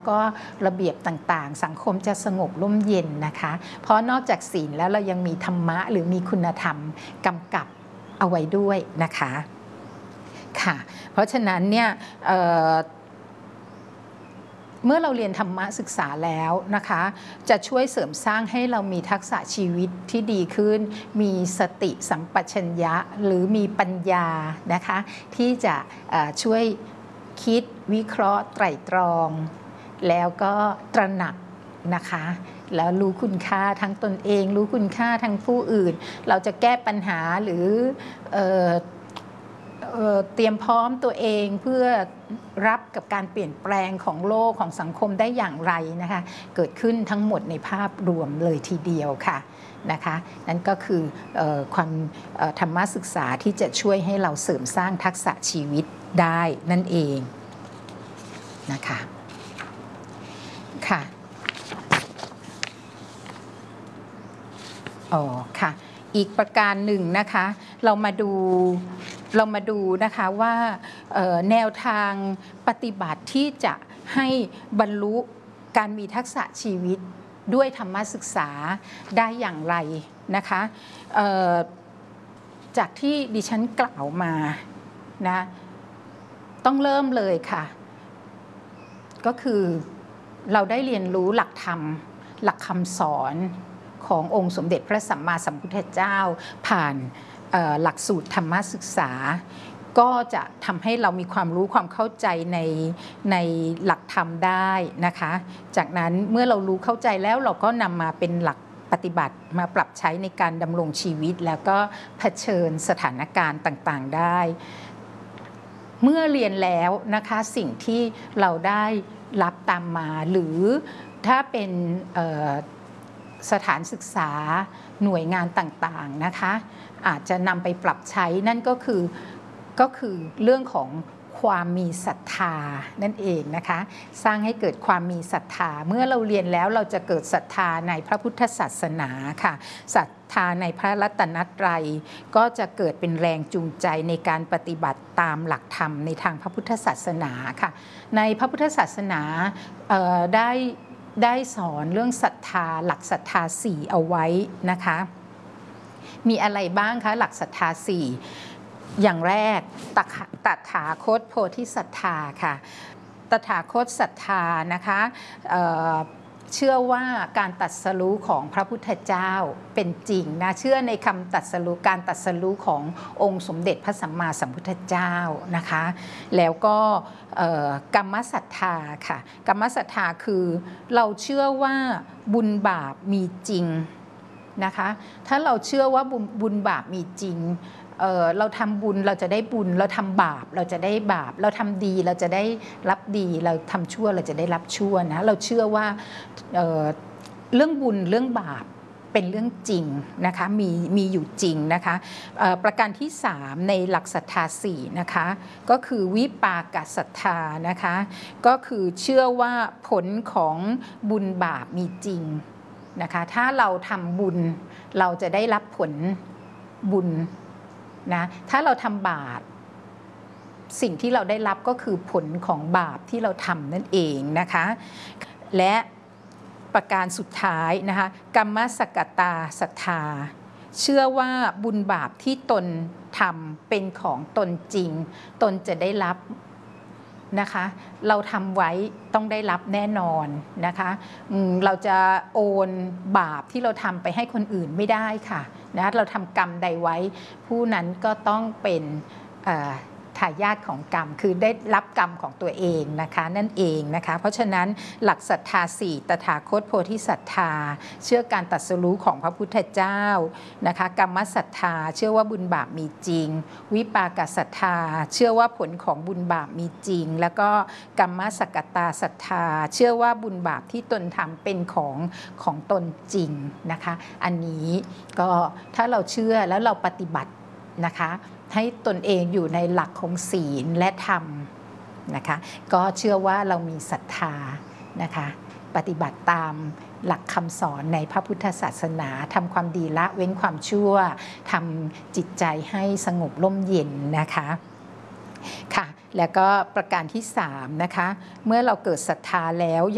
ก็ระเบียบต่างๆสังคมจะสงบร่มเย็นนะคะเพราะนอกจากศีลแล้วเรายังมีธรรมะหรือมีคุณธรรมกำกับเอาไว้ด้วยนะคะค่ะเพราะฉะนั้นเนี่ยเมื่อเราเรียนธรรมะศึกษาแล้วนะคะจะช่วยเสริมสร้างให้เรามีทักษะชีวิตที่ดีขึ้นมีสติสัมปชัญญะหรือมีปัญญานะคะที่จะช่วยคิดวิเคราะห์ไตร่ตรองแล้วก็ตระหนักนะคะแล้วรู้คุณค่าทั้งตนเองรู้คุณค่าทั้งผู้อื่นเราจะแก้ปัญหาหรือเตรียมพร้อมตัวเองเพื่อรับกับการเปลี่ยนแปลงของโลกของสังคมได้อย่างไรนะคะเกิดขึ้นทั้งหมดในภาพรวมเลยทีเดียวค่ะนะคะนั่นก็คือความธรรมศึกษาที่จะช่วยให้เราเสริมสร้างทักษะชีวิตได้นั่นเองนะคะค่ะค่ะอีกประการหนึ่งนะคะเรามาดูนะคะว่าแนวทางปฏิบัติที่จะให้บรรลุการมีทักษะชีวิตด้วยธรรมศึกษาได้อย่างไรนะคะจากที่ดิฉันกล่าวมานะต้องเริ่มเลยค่ะก็คือเราได้เรียนรู้หลักธรรมหลักคำสอนขององค์สมเด็จพระสัมมาสัมพุทธเจ้าผ่านหลักสูตรธรรมศึกษาก็จะทำให้เรามีความรู้ความเข้าใจในหลักธรรมได้นะคะจากนั้นเมื่อเรารู้เข้าใจแล้วเราก็นำมาเป็นหลักปฏิบัติมาปรับใช้ในการดำรงชีวิตแล้วก็เผชิญสถานการณ์ต่างๆได้เมื่อเรียนแล้วนะคะสิ่งที่เราได้รับตามมาหรือถ้าเป็นสถานศึกษาหน่วยงานต่างๆนะคะอาจจะนำไปปรับใช้นั่นก็คือเรื่องของความมีศรัทธานั่นเองนะคะสร้างให้เกิดความมีศรัทธาเมื่อเราเรียนแล้วเราจะเกิดศรัทธาในพระพุทธศาสนาค่ะศรัทธาในพระรัตนตรัยก็จะเกิดเป็นแรงจูงใจในการปฏิบัติตามหลักธรรมในทางพระพุทธศาสนาค่ะในพระพุทธศาสนาได้สอนเรื่องศรัทธาหลักศรัทธา4เอาไว้นะคะมีอะไรบ้างคะหลักศรัทธา4อย่างแรกตถาคตโพธิศรัทธาค่ะตถาคตศรัทธานะคะเชื่อว่าการตรัสรู้ของพระพุทธเจ้าเป็นจริงนะเชื่อในคำตรัสรู้การตรัสรู้ขององค์สมเด็จพระสัมมาสัมพุทธเจ้านะคะแล้วก็กรรมศรัทธาค่ะกรรมศรัทธาคือเราเชื่อว่าบุญบาปมีจริงนะคะถ้าเราเชื่อว่าบุญบาปมีจริงเราทำบุญเราจะได้บุญเราทำบาปเราจะได้บาปเราทำดีเราจะได้รับดีเราทำชั่วเราจะได้รับชั่วนะเราเชื่อว่าเรื่องบุญเรื่องบาปเป็นเรื่องจริงนะคะมีอยู่จริงนะคะประการที่3ในหลักศรัทธา4นะคะก็คือวิปากศรัทธานะคะก็คือเชื่อว่าผลของบุญบาปมีจริงนะคะถ้าเราทำบุญเราจะได้รับผลบุญนะถ้าเราทำบาปสิ่งที่เราได้รับก็คือผลของบาปที่เราทำนั่นเองนะคะและประการสุดท้ายนะคะกัมมสกตาศรัทธาเชื่อว่าบุญบาปที่ตนทำเป็นของตนจริงตนจะได้รับนะคะเราทำไว้ต้องได้รับแน่นอนนะคะเราจะโอนบาปที่เราทำไปให้คนอื่นไม่ได้ค่ะนะเราทำกรรมใดไว้ผู้นั้นก็ต้องเป็นทายาทของกรรมคือได้รับกรรมของตัวเองนะคะนั่นเองนะคะเพราะฉะนั้นหลักศรัทธา4ตถาคตโพธิศรัทธาเชื่อการตรัสรู้ของพระพุทธเจ้านะคะกรรมศรัทธาเชื่อว่าบุญบาปมีจริงวิปากศรัทธาเชื่อว่าผลของบุญบาปมีจริงแล้วก็กัมมสกตาศรัทธาเชื่อว่าบุญบาปที่ตนทำเป็นของตนจริงนะคะอันนี้ก็ถ้าเราเชื่อแล้วเราปฏิบัตินะคะให้ตนเองอยู่ในหลักของศีลและธรรมนะคะก็เชื่อว่าเรามีศรัทธานะคะปฏิบัติตามหลักคำสอนในพระพุทธศาสนาทำความดีละเว้นความชั่วทำจิตใจให้สงบร่มเย็นนะคะค่ะแล้วก็ประการที่3นะคะเมื่อเราเกิดศรัทธาแล้ว